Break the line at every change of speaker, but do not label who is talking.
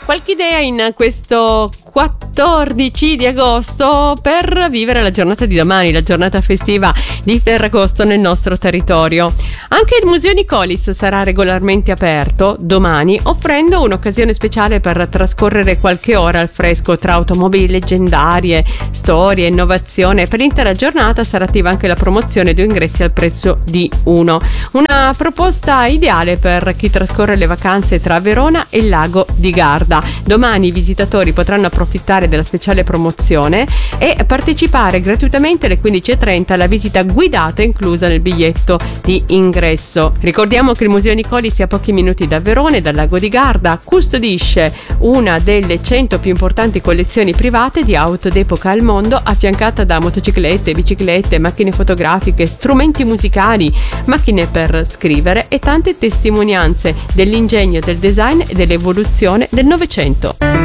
Qualche idea in questo 14 di agosto per vivere la giornata di domani, la giornata festiva di Ferragosto nel nostro territorio. Anche il Museo Nicolis sarà regolarmente aperto domani, offrendo un'occasione speciale per trascorrere qualche ora al fresco tra automobili leggendarie, storie, innovazione. Per l'intera giornata sarà attiva anche la promozione 2 ingressi al prezzo di 1. Una proposta ideale per chi trascorre le vacanze tra Verona e il lago di Garda. Domani i visitatori potranno approfittare della speciale promozione e partecipare gratuitamente alle 15:30 alla visita guidata inclusa nel biglietto di ingresso. Ricordiamo che il Museo Nicoli sia a pochi minuti da Verona e dal lago di Garda, custodisce una delle 100 più importanti collezioni private di auto d'epoca al mondo, affiancata da motociclette, biciclette, macchine fotografiche, strumenti musicali, macchine per scrivere e tante testimonianze dell'ingegno, del design e dell'evoluzione del Novecento.